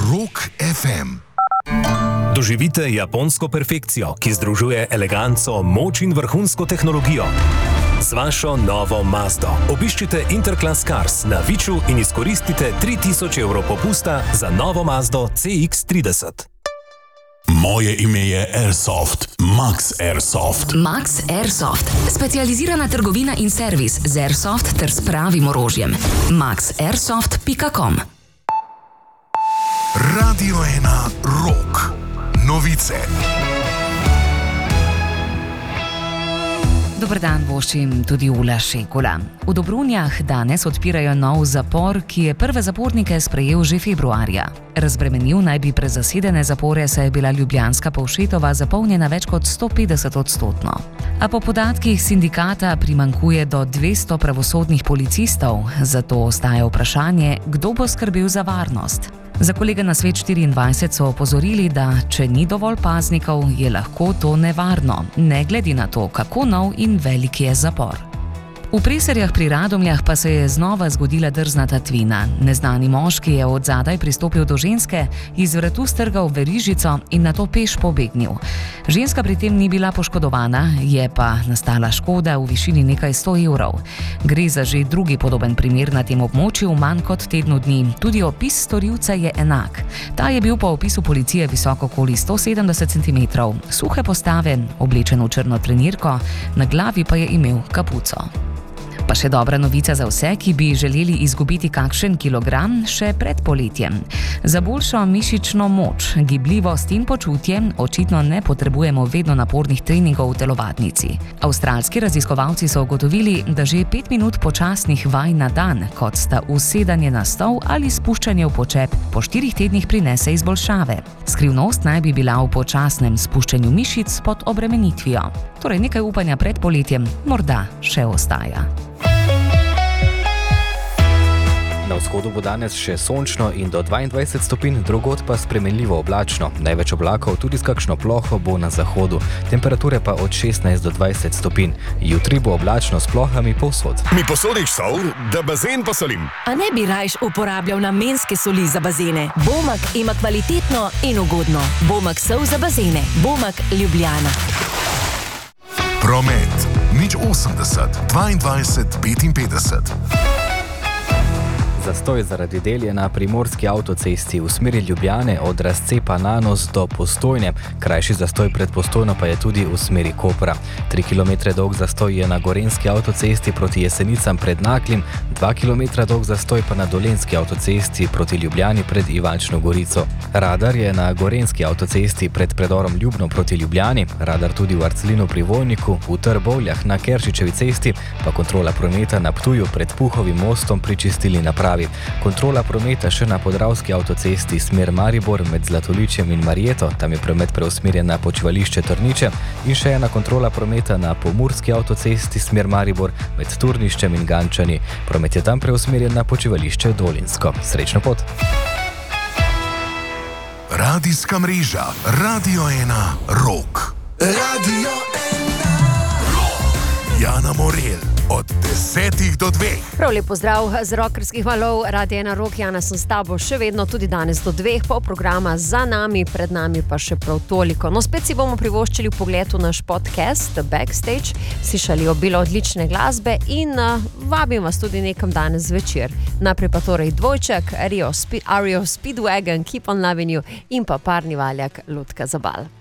Rock FM. Doživite japonsko perfekcijo, ki združuje eleganco, moč in vrhunsko tehnologijo. Z vašo novo Mazdo obiščite Interclass Cars na Viču in izkoristite 3000 evrov popusta za novo Mazdo CX-30. Moje ime je Airsoft, Max Airsoft. Max Airsoft, specializirana trgovina in servis z Airsoft ter s pravim orožjem. maxairsoft.com. Radio 1 Rock. Novice. Dober dan voščim tudi Ula Šekula. V Dobrunjah danes odpirajo nov zapor, ki je prve zapornike sprejel že februarja. Razbremenil naj bi prezasedene zapore, saj je bila ljubljanska Povšetova zapolnjena več kot 150%. A po podatkih sindikata primanjkuje do 200 pravosodnih policistov, zato ostaja vprašanje, kdo bo skrbel za varnost. Za kolega na Svet 24 so opozorili, da če ni dovolj paznikov, je lahko to nevarno, ne glede na to, kako nov in velik je zapor. V Preserjah pri Radomljah pa se je znova zgodila drzna tatvina. Neznani moški je od zadaj pristopil do ženske, iz vratu strgal verižico in nato peš pobegnil. Ženska pri tem ni bila poškodovana, je pa nastala škoda v višini nekaj 100 evrov. Gre za že drugi podoben primer na tem območju manj kot tednu dni. Tudi opis storilca je enak. Ta je bil po opisu policije visok okoli 170 cm, suhe postave, oblečen v črno trenirko, na glavi pa je imel kapuco. Pa še dobra novica za vse, ki bi želeli izgubiti kakšen kilogram še pred poletjem. Za boljšo mišično moč, gibljivost in počutje očitno ne potrebujemo vedno napornih treningov v telovadnici. Avstralski raziskovalci so ugotovili, da že 5 minut počasnih vaj na dan, kot sta usedanje na stol ali spuščanje v počep, po 4 tednih prinese izboljšave. Skrivnost naj bi bila v počasnem spuščanju mišic pod obremenitvijo. Torej nekaj upanja pred poletjem morda še ostaja. Na vzhodu bo danes še sončno in do 22 stopinj, drugod pa spremenljivo oblačno. Največ oblakov, tudi s kakšno ploho, bo na zahodu. Temperature pa od 16 do 20 stopinj. Jutri bo oblačno s plohami povsod. Mi posodiš sol, da bazen posolim? A ne bi rajš uporabljal namenske soli za bazene? Bomak ima kvalitetno in ugodno. Bomak sol za bazene. Bomak Ljubljana. Promet. 080 22 55. Zastoj zaradi delja na primorski avtocesti v smeri Ljubljane od razcepa Nanos do Postojne. Krajši zastoj pred Postojno pa je tudi v smeri Kopra. 3 km dolg zastoj je na gorenjski avtocesti proti Jesenicam pred Naklim, 2 km dolg zastoj pa na dolenjski avtocesti proti Ljubljani pred Ivančno Gorico. Radar je na gorenjski avtocesti pred predorom Ljubno proti Ljubljani, radar tudi v Arcelinu pri Vojniku, v Trbovljah na Keršičevi cesti, pa kontrola prometa na Ptuju pred Puhovim mostom pri čistili napravi. Kontrola prometa še na Podravski avtocesti smer Maribor med Zlatoličjem in Marjeto, tam je promet preusmerjen na počivališče Trniče, in še ena kontrola prometa na Pomurski avtocesti smer Maribor med Turniščem in Gančani. Promet je tam preusmerjen na počivališče Dolinsko. Srečno pot! Radijska mreža Radio 1 Rock. Radio 1 Rock. Jana Morel. Od 10 do 2. Prav lep pozdrav z rockerskih valov, Radio 1 Rock. Jana sem s tabo še vedno, tudi danes do 2, pol programa za nami, pred nami pa še prav toliko. No, spet si bomo privoščili vpogled v naš podcast The Backstage, slišali obilo odlične glasbe in vabim vas tudi nekam danes zvečer. Najprej pa torej dvojček, Ario Speedwagon, Keep on Loving You in pa parni valjak Lutka Zabal.